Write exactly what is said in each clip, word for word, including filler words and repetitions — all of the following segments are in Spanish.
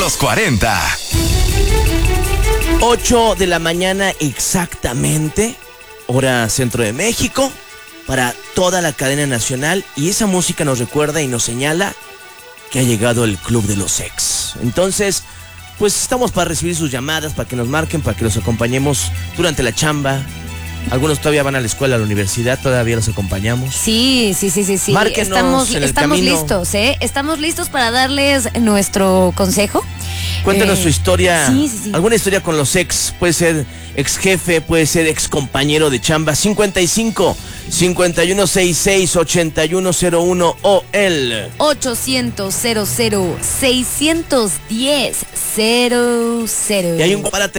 los cuarenta. ocho de la mañana exactamente, hora centro de México, para toda la cadena nacional. Y esa música nos recuerda y nos señala que ha llegado el Club de los Ex. Entonces, pues estamos para recibir sus llamadas, para que nos marquen, para que los acompañemos durante la chamba. Algunos todavía van a la escuela, a la universidad, todavía los acompañamos. Sí, sí, sí, sí, sí. Márquenos estamos en el estamos camino. listos, ¿eh? Estamos listos para darles nuestro consejo. Cuéntanos Eh, tu historia, sí, sí, sí. alguna historia con los ex, puede ser ex jefe, puede ser ex compañero de chamba. Cincuenta y cinco, cincuenta y uno sesenta y seis, ochenta y uno cero uno o el ochocientos cero cero seiscientos diez cero cero. y hay un para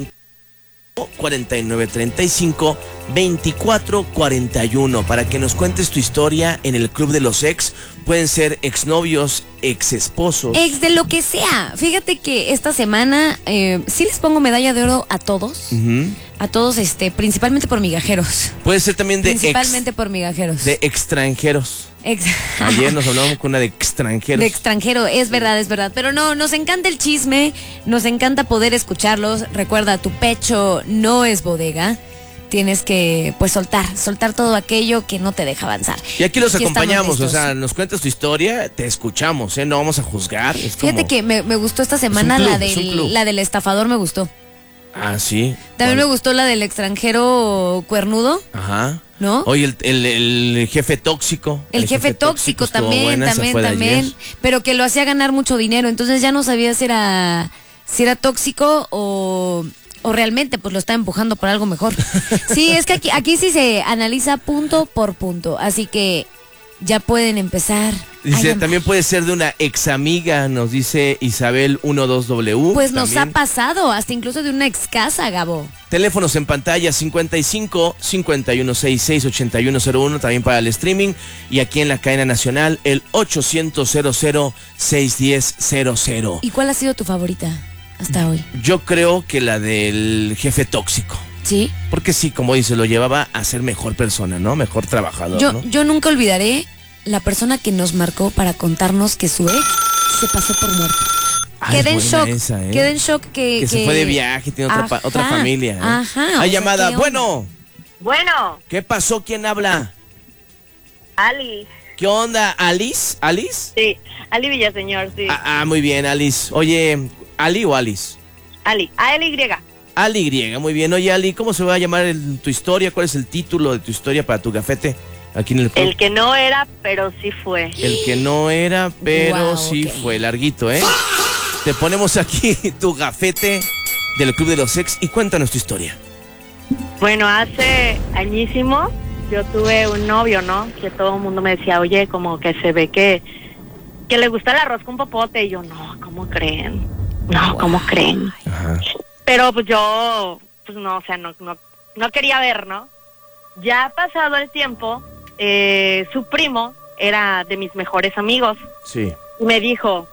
cuarenta y nueve treinta y cinco veinticuatro cuarenta y uno para que nos cuentes tu historia en el Club de los Ex. Pueden ser exnovios, exesposos. Ex de lo que sea. Fíjate que esta semana eh, sí les pongo medalla de oro a todos. Ujú. A todos, este, principalmente por migajeros. Puede ser también de Principalmente ex, por migajeros. de extranjeros. Ex- Ayer nos hablamos con una de extranjeros. De extranjero, es verdad, es verdad. Pero no, nos encanta el chisme, nos encanta poder escucharlos. Recuerda, tu pecho no es bodega. Tienes que, pues, soltar, soltar todo aquello que no te deja avanzar. Y aquí los Aquí estamos acompañamos, o listos. sea, nos cuentas tu historia, te escuchamos, ¿eh? No vamos a juzgar. Es Fíjate como- que me, me gustó esta semana club, la es un club. del, la del estafador, me gustó. Ah, sí. También me ¿Cuál? gustó la del extranjero cuernudo, Ajá. ¿no? Oye, el, el, el jefe tóxico. El, jefe, tóxico, estuvo también, buena, esa también, fue de también. ayer. Pero que lo hacía ganar mucho dinero. Entonces ya no sabía si era, si era tóxico o, o realmente pues lo está empujando por algo mejor. Sí, es que aquí, aquí sí se analiza punto por punto. Así que ya pueden empezar. a Dice, llamar. también puede ser de una ex amiga, nos dice Isabel dieciséis W. Pues nos también. ha pasado, hasta incluso de una ex casa, Gabo. Teléfonos en pantalla cincuenta y cinco, cincuenta y uno sesenta y seis, ochenta y uno cero uno, también para el streaming. Y aquí en la cadena nacional, el ochocientos cero cero seiscientos diez cero cero. ¿Y cuál ha sido tu favorita hasta hoy? Yo creo que la del jefe tóxico. ¿Sí? Porque sí, como dice, lo llevaba a ser mejor persona, ¿no? Mejor trabajador, Yo, ¿no? yo nunca olvidaré la persona que nos marcó para contarnos que su ex se pasó por muerto. Ah, Quedé en es buena shock, esa, ¿eh? quedé en shock que... Que se fue de viaje, tiene otra, pa- Ajá, otra familia, ¿eh? Ajá. o Hay sea, llamada. ¿qué onda? Bueno, Bueno, ¿qué pasó? ¿Quién habla? Ali. ¿Qué onda? ¿Alice? ¿Alice? Sí, Ali Villaseñor, sí. Ah, ah, muy bien, Alice. Oye, ¿Ali o Alice? Ali, A L Y. Ali griega, muy bien. Oye, Ali, ¿cómo se va a llamar el- tu historia? ¿Cuál es el título de tu historia para tu gafete aquí en el club? El que no era, pero sí fue. El que no era, pero Wow, sí ok. fue larguito, ¿eh? Te ponemos aquí tu gafete del Club de los Ex y cuéntanos tu historia. Bueno, hace añísimo yo tuve un novio, ¿no? Que todo el mundo me decía, oye, como que se ve que, que le gusta el arroz con popote. Y yo, no, ¿cómo creen? No, ¿cómo creen? Ajá. Pero pues yo, pues no, o sea, no, no, no quería ver, ¿no? Ya pasado el tiempo, eh, su primo era de mis mejores amigos. Sí. Y me dijo,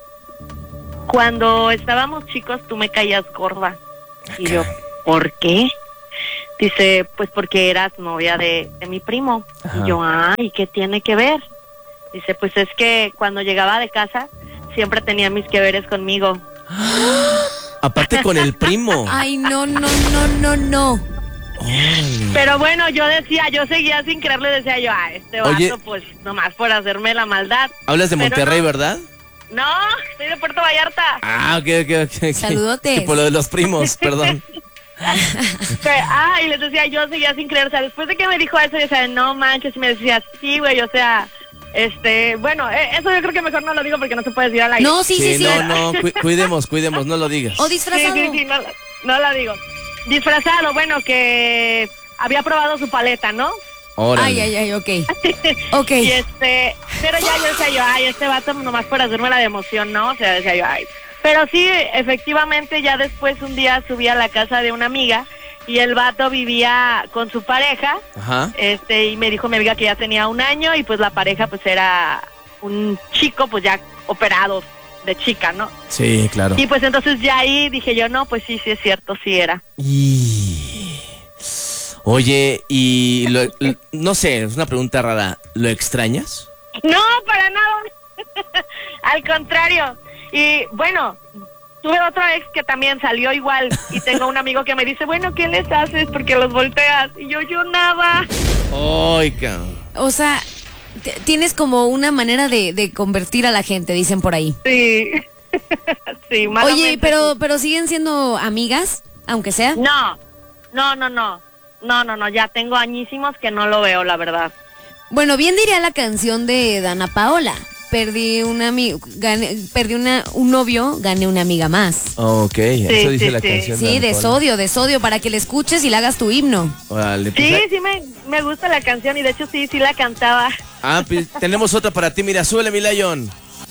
cuando estábamos chicos tú me caías gorda. Y yo, ¿por qué? Dice, pues porque eras novia de, de mi primo. Ajá. Y yo, ay, ¿qué tiene que ver? Dice, pues es que cuando llegaba de casa siempre tenía mis que veres conmigo. Aparte con el primo. Ay, no, no, no, no, no. Órale. Pero bueno, yo decía, yo seguía sin creerle, decía yo, ah, este vato, Oye. pues nomás por hacerme la maldad. Hablas de Pero Monterrey, no. ¿verdad? No, soy de Puerto Vallarta. Ah, ok, ok, ok. ok. Saludotes. Que por lo de los primos, perdón. Que, ah, y les decía, yo seguía sin creer, o sea, después de que me dijo eso, yo decía, no manches, y me decía, sí, güey, o sea, este, bueno, eh, eso yo creo que mejor no lo digo porque no se puede decir al aire. No, sí, sí, sí. no, no, cu- cuidemos, cuidemos, no lo digas. O sí, disfrazado. sí, sí, no, no la digo. Disfrazado, bueno, que había probado su paleta, ¿no? Órale. Ay, ay, ay, ok. Ok. Y este, pero ya yo decía yo, ay, este vato nomás por hacerme la de emoción, ¿no? O sea, decía yo, ay. Pero sí, efectivamente, ya después un día subí a la casa de una amiga y el vato vivía con su pareja, Ajá. este, y me dijo mi amiga que ya tenía un año y pues la pareja pues era un chico pues ya operado de chica, ¿no? Sí, claro. Y pues entonces ya ahí dije yo, no, pues sí, sí es cierto, sí era. Y... Oye, y lo- l- no sé, es una pregunta rara. ¿Lo extrañas? No, para nada. Al contrario. Y bueno, tuve otra ex que también salió igual y tengo un amigo que me dice, bueno, ¿qué les haces? Porque los volteas. Y yo, yo nada. Ay, cabrón. O sea, t- tienes como una manera de, de convertir a la gente, dicen por ahí. Sí. Sí, Oye, malamente pero, sí. pero siguen siendo amigas, aunque sea. No, no, no, no. No, no, no, ya tengo añísimos que no lo veo, la verdad. Bueno, bien diría la canción de Dana Paola. Perdí una amigo, perdí una, un novio, gané una amiga más. Ok, eso dice sí, la sí. canción. Sí, de Ana Paula. sodio, de sodio, para que le escuches y le hagas tu himno. Órale, pues, Sí, ahí- sí me, me gusta la canción y de hecho sí, sí la cantaba. Ah, pues, tenemos otra para ti, mira, súbele, mi Lion.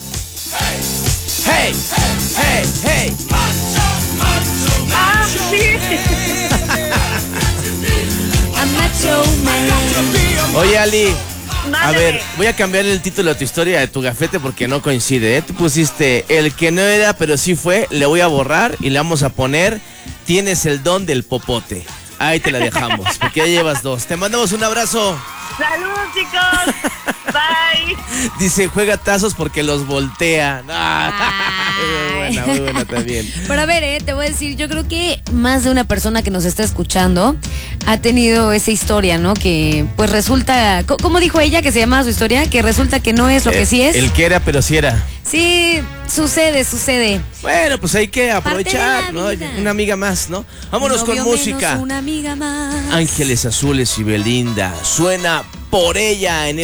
Hey, hey, hey. Ah, sí. I'm macho man. Oye, Ali, a Mándeme. ver, voy a cambiar el título de tu historia de tu gafete porque no coincide, ¿eh? Tú pusiste el que no era, pero sí fue, le voy a borrar y le vamos a poner tienes el don del popote. Ahí te la dejamos, porque ya llevas dos. Te mandamos un abrazo. Saludos, chicos. Bye. Dice, juega tazos porque los voltea. Ah, muy Ay. buena, muy buena también. Pero a ver, eh, te voy a decir, yo creo que más de una persona que nos está escuchando ha tenido esa historia, ¿no? Que pues resulta, co- ¿cómo dijo ella que se llamaba su historia? Que resulta que no es lo que Eh, sí es. El que era, pero sí era. Sí, sucede, sucede. Bueno, pues hay que aprovechar, Parte de ¿no? la vida. Una amiga más, ¿no? Vámonos con Novio menos música. una amiga más. Ángeles Azules y Belinda. Suena por ella en